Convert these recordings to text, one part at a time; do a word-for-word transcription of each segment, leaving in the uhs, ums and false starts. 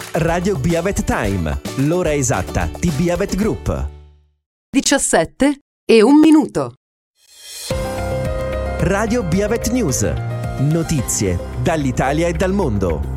Radio Biavet Time, l'ora esatta di Biavet Group. diciassette e un minuto. Radio Biavet News, notizie dall'Italia e dal mondo.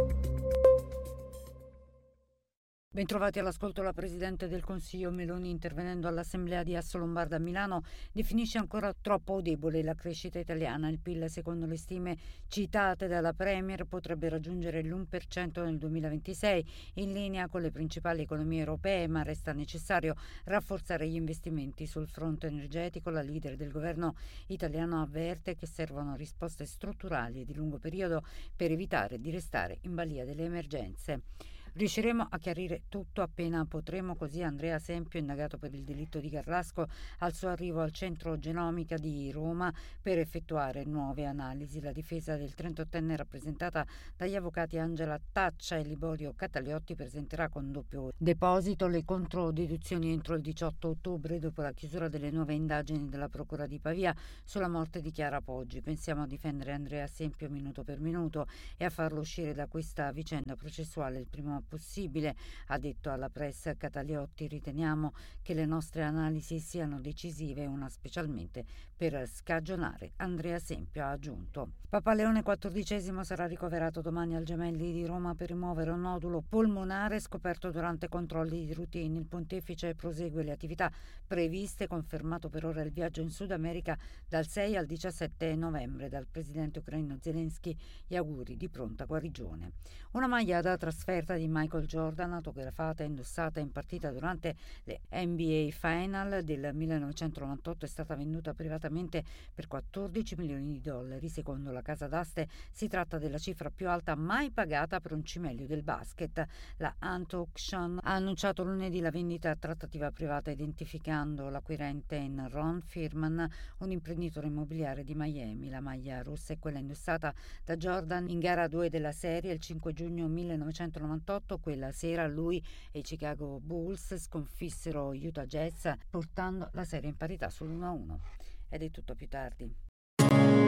Bentrovati all'ascolto. La Presidente del Consiglio Meloni, intervenendo all'Assemblea di Assolombarda a Milano, definisce ancora troppo debole la crescita italiana. Il P I L, secondo le stime citate dalla Premier, potrebbe raggiungere l'uno per cento nel duemilaventisei, in linea con le principali economie europee, ma resta necessario rafforzare gli investimenti sul fronte energetico. La leader del governo italiano avverte che servono risposte strutturali e di lungo periodo per evitare di restare in balia delle emergenze. Riusciremo a chiarire tutto appena potremo, così Andrea Sempio, indagato per il delitto di Garlasco, al suo arrivo al centro genomica di Roma per effettuare nuove analisi. La difesa del trentottenne, rappresentata dagli avvocati Angela Taccia e Liborio Cataliotti, presenterà con doppio deposito le controdeduzioni entro il diciotto ottobre, dopo la chiusura delle nuove indagini della Procura di Pavia sulla morte di Chiara Poggi. Pensiamo a difendere Andrea Sempio minuto per minuto e a farlo uscire da questa vicenda processuale il primo possibile, ha detto alla press Cataliotti. Riteniamo che le nostre analisi siano decisive, una specialmente per scagionare Andrea Sempio, ha aggiunto. Papa Leone quattordicesimo sarà ricoverato domani al Gemelli di Roma per rimuovere un nodulo polmonare scoperto durante controlli di routine. Il pontefice prosegue le attività previste, confermato per ora il viaggio in Sud America dal sei al diciassette novembre. Dal presidente ucraino Zelensky gli auguri di pronta guarigione. Una maglia da trasferta di Michael Jordan, autografata e indossata in partita durante le N B A Final del millenovecentonovantotto, è stata venduta privatamente per quattordici milioni di dollari. Secondo la casa d'aste si tratta della cifra più alta mai pagata per un cimelio del basket. La Ant Auction ha annunciato lunedì la vendita a trattativa privata, identificando l'acquirente in Ron Firman, un imprenditore immobiliare di Miami. La maglia rossa è quella indossata da Jordan in gara due della serie il cinque giugno millenovecentonovantotto. Quella sera lui e i Chicago Bulls sconfissero Utah Jazz, portando la serie in parità sull'uno a uno. Ed è tutto, più tardi.